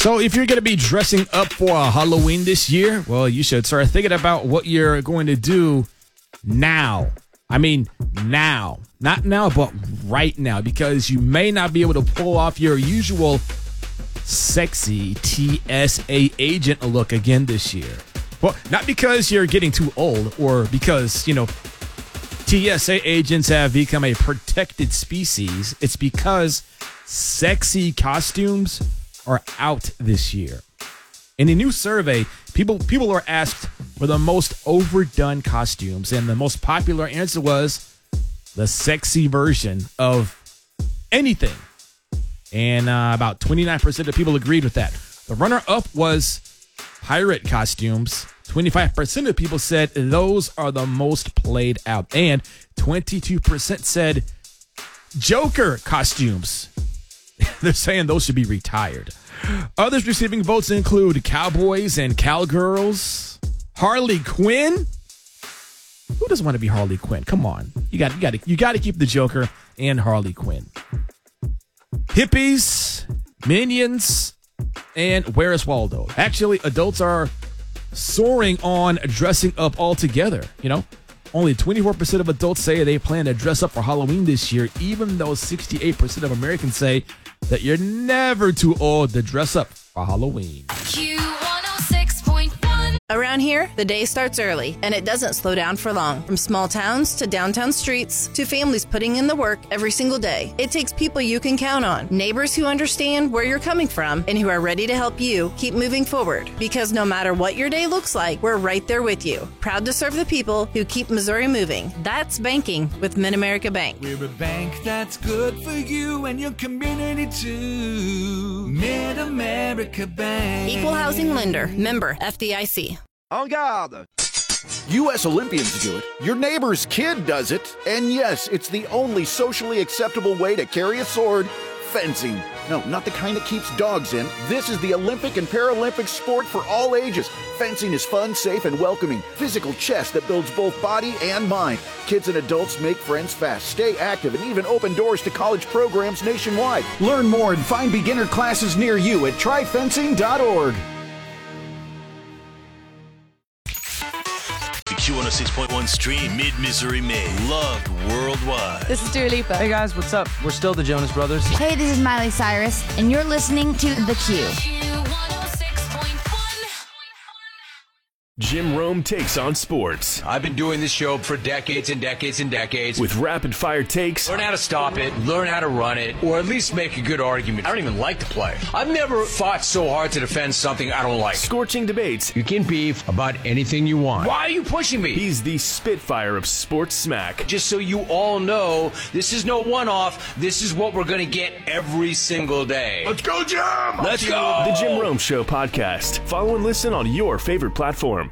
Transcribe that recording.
So if you're going to be dressing up for Halloween this year, well, you should start thinking about what you're going to do now. I mean, now. Not now, but right now, because you may not be able to pull off your usual sexy TSA agent look again this year. Well, not because you're getting too old or because, TSA agents have become a protected species. It's because sexy costumes are out this year. In a new survey, people are asked for the most overdone costumes, and the most popular answer was the sexy version of anything. And about 29% of people agreed with that. The runner-up was pirate costumes. 25% of people said those are the most played out. And 22% said Joker costumes. They're saying those should be retired. Others receiving votes include cowboys and cowgirls. Harley Quinn. Who doesn't want to be Harley Quinn? Come on. You got to keep the Joker and Harley Quinn. Hippies, Minions, and Where's Waldo? Actually, adults are soaring on dressing up altogether. Only 24% of adults say they plan to dress up for Halloween this year, even though 68% of Americans say that you're never too old to dress up for Halloween. Around here, the day starts early, and it doesn't slow down for long. From small towns to downtown streets to families putting in the work every single day, it takes people you can count on, neighbors who understand where you're coming from, and who are ready to help you keep moving forward. Because no matter what your day looks like, we're right there with you, proud to serve the people who keep Missouri moving. That's banking with Mid-America Bank. We're a bank that's good for you and your community too. Mid-America Bank. Equal housing lender, member FDIC. En garde! U.S. Olympians do it, your neighbor's kid does it, and yes, it's the only socially acceptable way to carry a sword, fencing. No, not the kind that keeps dogs in. This is the Olympic and Paralympic sport for all ages. Fencing is fun, safe, and welcoming. Physical chess that builds both body and mind. Kids and adults make friends fast, stay active, and even open doors to college programs nationwide. Learn more and find beginner classes near you at tryfencing.org. Q106.1 stream, Mid-Missouri made, loved worldwide. This is Dua Lipa. Hey guys, what's up? We're still the Jonas Brothers. Hey, this is Miley Cyrus, and you're listening to The Q. Jim Rome takes on sports. I've been doing this show for decades and decades and decades. With rapid-fire takes. Learn how to stop it, learn how to run it, or at least make a good argument. I don't even like to play. I've never fought so hard to defend something I don't like. Scorching debates. You can beef about anything you want. Why are you pushing me? He's the Spitfire of sports smack. Just so you all know, this is no one-off. This is what we're going to get every single day. Let's go, Jim! Let's go! The Jim Rome Show podcast. Follow and listen on your favorite platform.